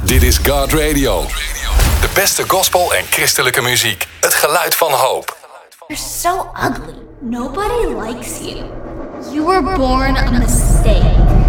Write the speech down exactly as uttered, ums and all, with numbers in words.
Dit is God Radio. De beste gospel en christelijke muziek. Het geluid van hoop. You're so ugly. Nobody likes you. You were born a mistake.